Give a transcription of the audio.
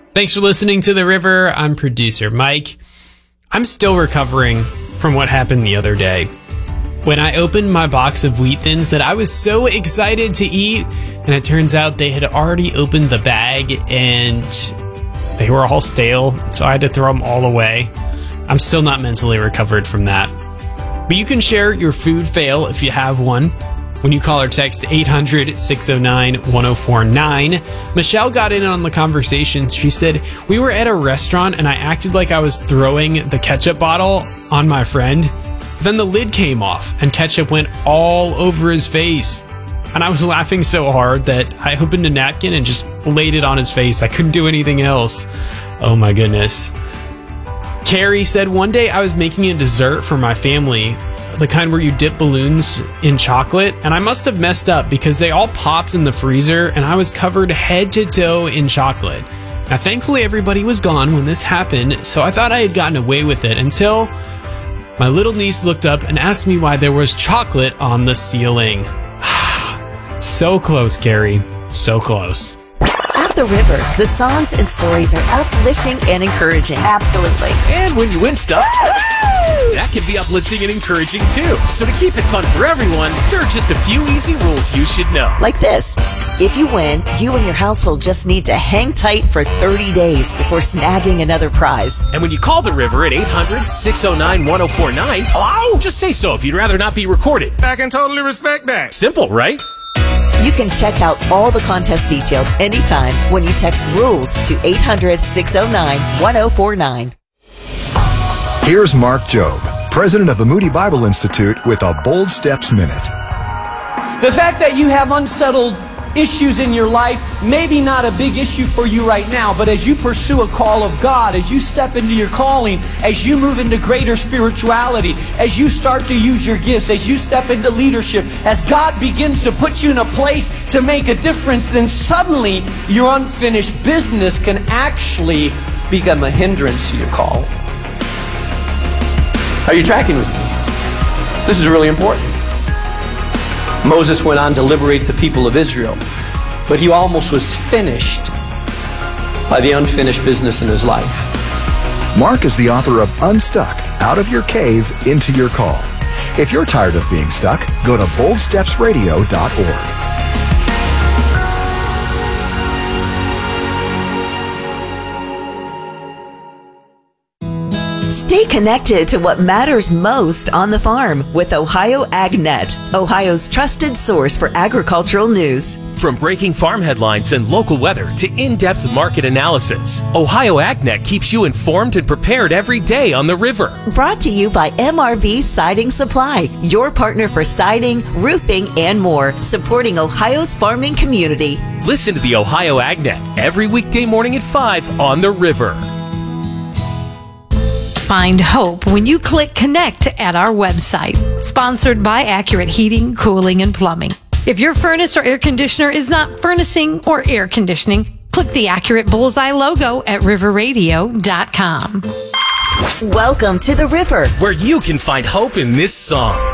Thanks for listening to The River. I'm producer Mike. I'm still recovering from what happened the other day. When I opened my box of Wheat Thins that I was so excited to eat, and it turns out they had already opened the bag and they were all stale, so I had to throw them all away. I'm still not mentally recovered from that. But you can share your food fail if you have one when you call or text 800-609-1049. Michelle got in on the conversation. She said, we were at a restaurant and I acted like I was throwing the ketchup bottle on my friend. Then the lid came off and ketchup went all over his face. And I was laughing so hard that I opened a napkin and just laid it on his face. I couldn't do anything else. Oh my goodness. Carrie said, one day I was making a dessert for my family, the kind where you dip balloons in chocolate, and I must have messed up because they all popped in the freezer and I was covered head to toe in chocolate. Now, thankfully everybody was gone when this happened, so I thought I had gotten away with it until my little niece looked up and asked me why there was chocolate on the ceiling. So close, Carrie. So close. At the River, the songs and stories are uplifting and encouraging. Absolutely. And when you win stuff, that can be uplifting and encouraging too. So to keep it fun for everyone, there are just a few easy rules you should know. Like this. If you win, you and your household just need to hang tight for 30 days before snagging another prize. And when you call the River at 800-609-1049, hello? Just say so if you'd rather not be recorded. I can totally respect that. Simple, right? You can check out all the contest details anytime when you text RULES to 800-609-1049. Here's Mark Jobe, president of the Moody Bible Institute, with a Bold Steps Minute. The fact that you have unsettled issues in your life, maybe not a big issue for you right now, but as you pursue a call of God, as you step into your calling, as you move into greater spirituality, as you start to use your gifts, as you step into leadership, as God begins to put you in a place to make a difference, then suddenly your unfinished business can actually become a hindrance to your call. Are you tracking with me? This is really important. Moses went on to liberate the people of Israel, but he almost was finished by the unfinished business in his life. Mark is the author of Unstuck, Out of Your Cave, Into Your Call. If you're tired of being stuck, go to boldstepsradio.org. Stay connected to what matters most on the farm with Ohio AgNet, Ohio's trusted source for agricultural news. From breaking farm headlines and local weather to in-depth market analysis, Ohio AgNet keeps you informed and prepared every day on the River. Brought to you by MRV Siding Supply, your partner for siding, roofing, and more, supporting Ohio's farming community. Listen to the Ohio AgNet every weekday morning at 5 on the River. Find hope when you click connect at our website. Sponsored by Accurate Heating, Cooling, and Plumbing. If your furnace or air conditioner is not furnacing or air conditioning, click the Accurate Bullseye logo at riverradio.com. Welcome to the River, where you can find hope in this song.